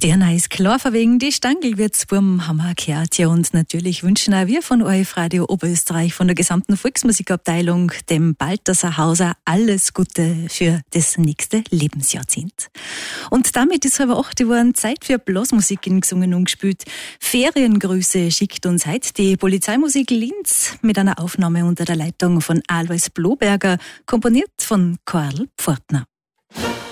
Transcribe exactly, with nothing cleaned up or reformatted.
Der ist klar verwegen, die Stangelwürzwurm haben wir gehört. Ja, und natürlich wünschen auch wir von O R F Radio Oberösterreich, von der gesamten Volksmusikabteilung, dem Balthasar Hauser, alles Gute für das nächste Lebensjahrzehnt. Und damit ist halb acht geworden, Zeit für Blasmusik in gesungen und gespielt. Feriengrüße schickt uns heute die Polizeimusik Linz mit einer Aufnahme unter der Leitung von Alois Bloberger, komponiert von Karl Pfortner.